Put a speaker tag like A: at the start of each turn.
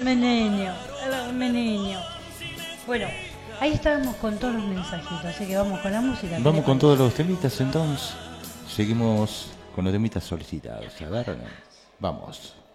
A: mi niño. Bueno, ahí estábamos con todos los mensajitos, así que vamos con la música.
B: Vamos con todos los temitas entonces. Seguimos con los temitas solicitados. A ver, vamos.